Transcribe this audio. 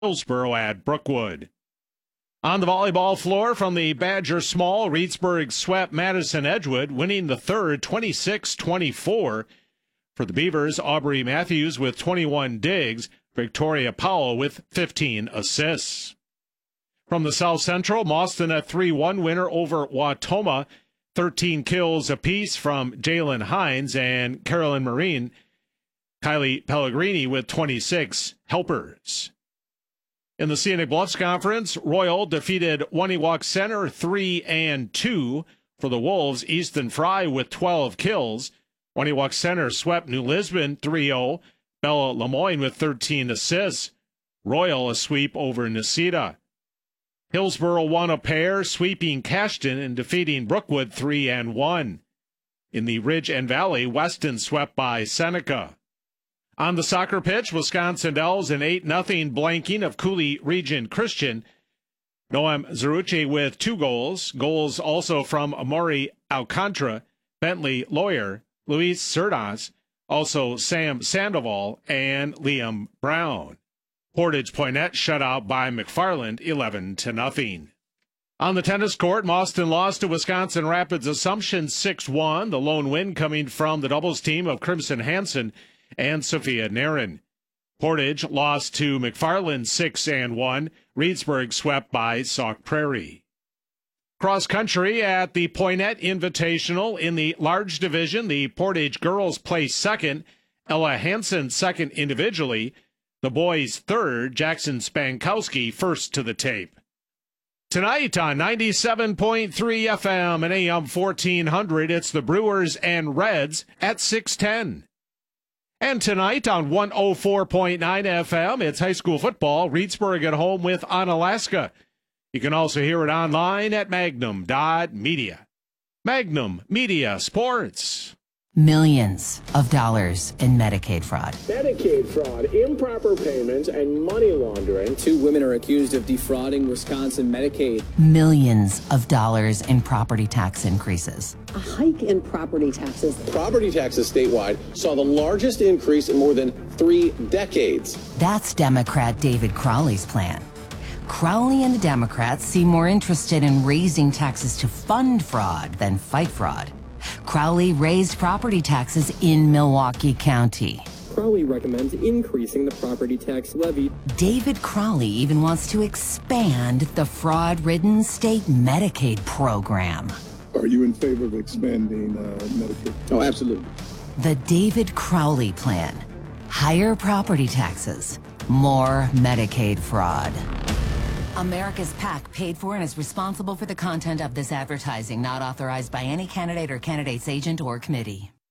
Hillsboro at Brookwood. On the volleyball floor from the Badger Small, Reedsburg swept Madison Edgewood, winning the third 26-24. For the Beavers, Aubrey Matthews with 21 digs, Victoria Powell with 15 assists. From the South Central, Mauston a 3-1 winner over Wautoma, 13 kills apiece from Jalen Hines and Carolyn Marine. Kylie Pellegrini with 26 helpers. In the Scenic Bluffs Conference, Royal defeated Waniwak Center 3-2. For the Wolves, Easton Fry with 12 kills. Waniwak Center swept New Lisbon 3-0. Bella Lemoyne with 13 assists. Royal a sweep over Necedah. Hillsboro won a pair, sweeping Cashton and defeating Brookwood 3-1. In the Ridge and Valley, Weston swept by Seneca. On the soccer pitch, Wisconsin Dells an 8-0 blanking of Cooley Region Christian. Noam Zerucci with 2 goals. Goals also from Amori Alcantara, Bentley Lawyer, Luis Cerdas, also Sam Sandoval, and Liam Brown. Portage Poinet shut out by McFarland 11-0. On the tennis court, Mauston lost to Wisconsin Rapids Assumption 6-1. The lone win coming from the doubles team of Crimson Hansen and Sophia Narin. Portage lost to McFarland 6-1. Reedsburg swept by Sauk Prairie. Cross country at the Poinet Invitational in the large division. The Portage girls placed second. Ella Hansen second individually. The boys third. Jackson Spankowski first to the tape. Tonight on 97.3 FM and AM 1400, it's the Brewers and Reds at 6:10. And tonight on 104.9 FM, it's high school football. Reedsburg at home with Onalaska. You can also hear it online at magnum.media. Magnum Media Sports. Millions of dollars in Medicaid fraud. Medicaid fraud, improper payments, and money laundering. 2 women are accused of defrauding Wisconsin Medicaid. Millions of dollars in property tax increases. A hike in property taxes. Property taxes statewide saw the largest increase in more than 3 decades. That's Democrat David Crowley's plan. Crowley and the Democrats seem more interested in raising taxes to fund fraud than fight fraud. Crowley raised property taxes in Milwaukee County. Crowley recommends increasing the property tax levy. David Crowley even wants to expand the fraud-ridden state Medicaid program. Are you in favor of expanding Medicaid? Oh, absolutely. The David Crowley plan. Higher property taxes, more Medicaid fraud. America's PAC paid for and is responsible for the content of this advertising, not authorized by any candidate or candidate's agent or committee.